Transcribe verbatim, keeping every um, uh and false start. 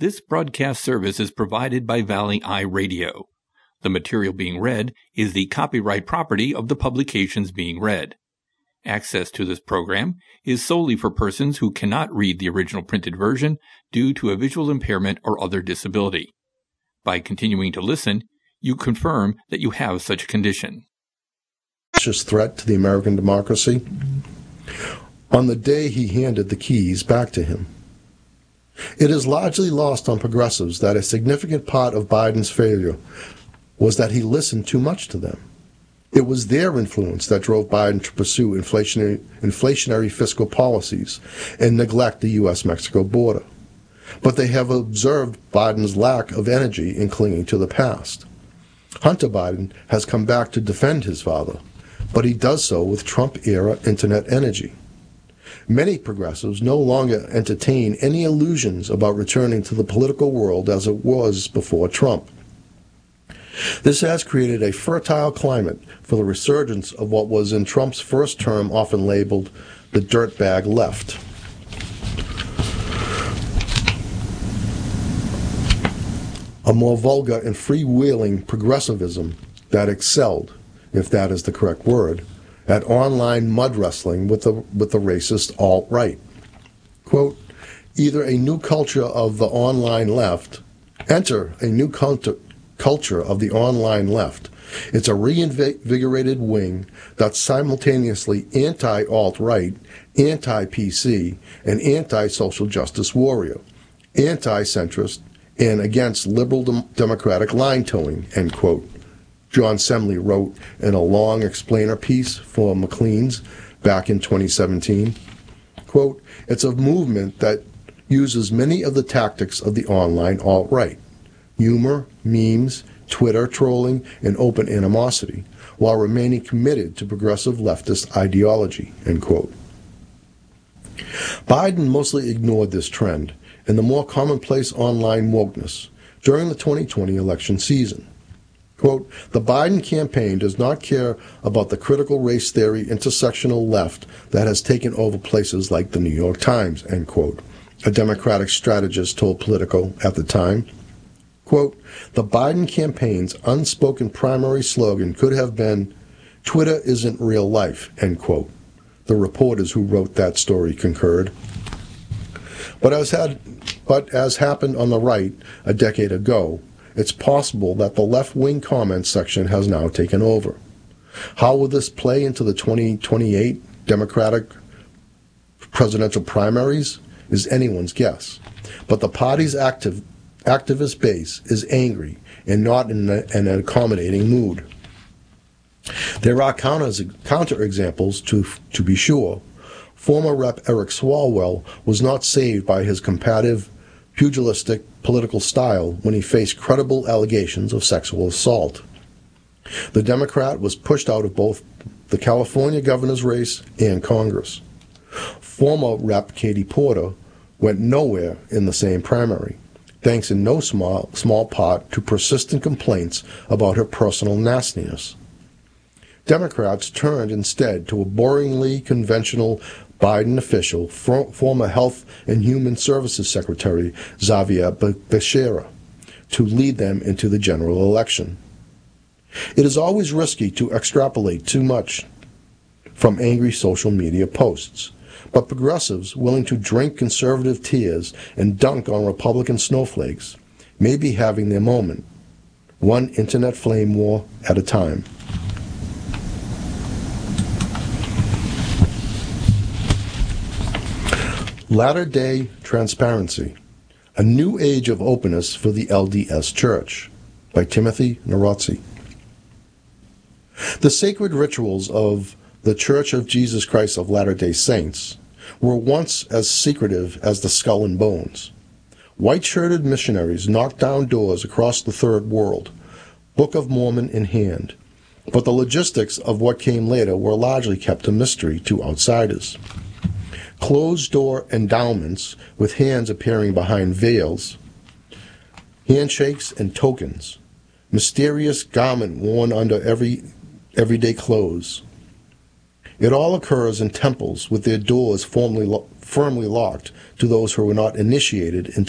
This broadcast service is provided by Valley Eye Radio. The material being read is the copyright property of the publications being read. Access to this program is solely for persons who cannot read the original printed version due to a visual impairment or other disability. By continuing to listen, you confirm that you have such a condition. Threat to the American democracy on the day he handed the keys back to him. It is largely lost on progressives that a significant part of Biden's failure was that he listened too much to them. It was their influence that drove Biden to pursue inflationary, inflationary fiscal policies and neglect the U S Mexico border. But they have observed Biden's lack of energy in clinging to the past. Hunter Biden has come back to defend his father, but he does so with Trump-era internet energy. Many progressives no longer entertain any illusions about returning to the political world as it was before Trump. This has created a fertile climate for the resurgence of what was in Trump's first term often labeled the dirtbag left. A more vulgar and freewheeling progressivism that excelled, if that is the correct word, at online mud wrestling with the with the racist alt-right. Quote, either a new culture of the online left, enter a new culture, culture of the online left. It's a reinvigorated wing that's simultaneously anti-alt-right, anti-P C, and anti-social justice warrior, anti-centrist, and against liberal dem- democratic line towing, end quote. John Semley wrote in a long explainer piece for Maclean's back in twenty seventeen, quote, it's a movement that uses many of the tactics of the online alt-right, humor, memes, Twitter trolling, and open animosity, while remaining committed to progressive leftist ideology, end quote. Biden mostly ignored this trend and the more commonplace online wokeness during the twenty twenty election season. Quote, the Biden campaign does not care about the critical race theory intersectional left that has taken over places like the New York Times, end quote, a Democratic strategist told Politico at the time. Quote, the Biden campaign's unspoken primary slogan could have been, Twitter isn't real life, end quote. The reporters who wrote that story concurred. But as had, but as happened on the right a decade ago, it's possible that the left-wing comment section has now taken over. How will this play into the twenty twenty-eight Democratic presidential primaries is anyone's guess. But the party's active, activist base is angry and not in a, an accommodating mood. There are counters, counterexamples, to, to be sure. Former Rep Eric Swalwell was not saved by his combative, pugilistic political style when he faced credible allegations of sexual assault. The Democrat was pushed out of both the California governor's race and Congress. Former Rep Katie Porter went nowhere in the same primary, thanks in no small, small part to persistent complaints about her personal nastiness. Democrats turned instead to a boringly conventional Biden official, former Health and Human Services Secretary Xavier Becerra, to lead them into the general election. It is always risky to extrapolate too much from angry social media posts, but progressives willing to drink conservative tears and dunk on Republican snowflakes may be having their moment, one internet flame war at a time. Latter-day Transparency, A New Age of Openness for the L D S Church, by Timothy Narozzi. The sacred rituals of the Church of Jesus Christ of Latter-day Saints were once as secretive as the skull and bones. White-shirted missionaries knocked down doors across the Third World, Book of Mormon in hand, but the logistics of what came later were largely kept a mystery to outsiders. Closed-door endowments with hands appearing behind veils, handshakes and tokens, mysterious garment worn under every everyday clothes. It all occurs in temples with their doors firmly, lo- firmly locked to those who are not initiated into